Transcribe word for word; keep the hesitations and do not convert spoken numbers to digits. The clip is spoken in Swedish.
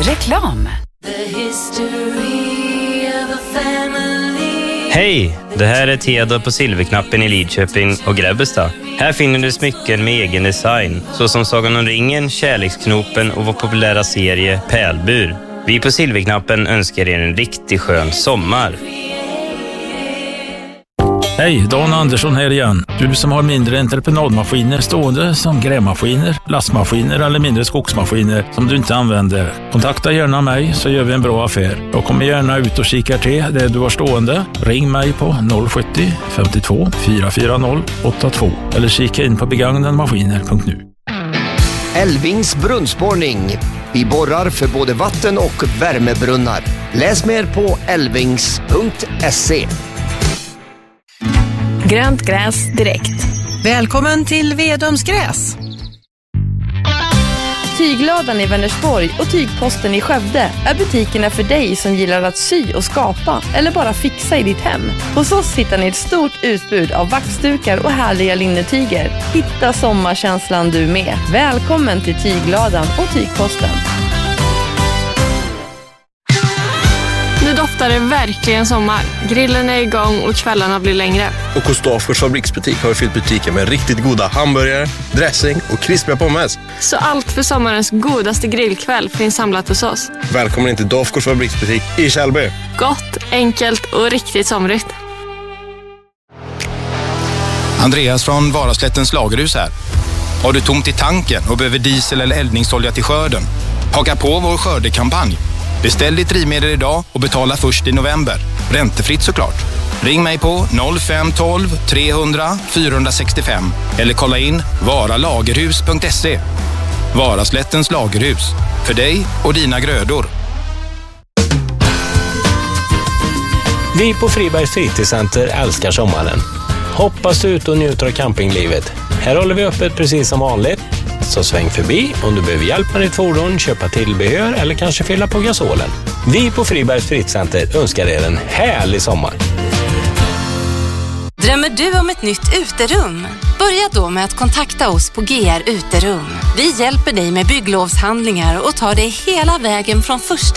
Reklam. Hej, det här är Theodor på Silverknappen i Lidköping och Grebbestad. Här finner du smycken med egen design, såsom Sagan om ringen, Kärleksknopen och vår populära serie Pärlbur. Vi på Silverknappen önskar er en riktigt skön sommar. Hej, Dan Andersson här igen. Du som har mindre entreprenadmaskiner stående som grävmaskiner, lastmaskiner eller mindre skogsmaskiner som du inte använder. Kontakta gärna mig så gör vi en bra affär. Jag kommer gärna ut och kika till det du har stående. Ring mig på noll sjuttio femtiotvå fyra fyra noll åtta två eller kika in på begagnadmaskiner punkt nu. Älvings brunnsborrning. Vi borrar för både vatten- och värmebrunnar. Läs mer på älvings punkt se. Grönt gräs direkt. Välkommen till Vedums gräs. Tygladan i Vänersborg och Tygposten i Skövde är butikerna för dig som gillar att sy och skapa eller bara fixa i ditt hem. Hos oss hittar ni ett stort utbud av vaxdukar och härliga linnetyger. Hitta sommarkänslan du med. Välkommen till Tygladan och Tygposten. Nu doftar det verkligen sommar. Grillen är igång och kvällarna blir längre. Och hos Dafgårds fabriksbutik har vi fyllt butiken med riktigt goda hamburgare, dressing och krispiga pommes. Så allt för sommarens godaste grillkväll finns samlat hos oss. Välkommen in till Dafgårds fabriksbutik i Kjellby. Gott, enkelt och riktigt somrigt. Andreas från Varaslättens lagerhus här. Har du tomt i tanken och behöver diesel eller eldningsolja till skörden? Haka på vår skördekampanj. Beställ ditt drivmedel idag och betala först i november. Räntefritt såklart. Ring mig på noll fem ett två tre hundra fyra sex fem eller kolla in varalagerhus punkt se. Varaslättens lagerhus. För dig och dina grödor. Vi på Fribergs fritidscenter älskar sommaren. Hoppas ut och njuter av campinglivet. Här håller vi öppet precis som vanligt. Så sväng förbi om du behöver hjälp med ditt fordon, köpa tillbehör eller kanske fylla på gasolen. Vi på Fribergs fritidscenter önskar er en härlig sommar. Drömmer du om ett nytt uterum? Börja då med att kontakta oss på G R Uterum. Vi hjälper dig med bygglovshandlingar och tar dig hela vägen från första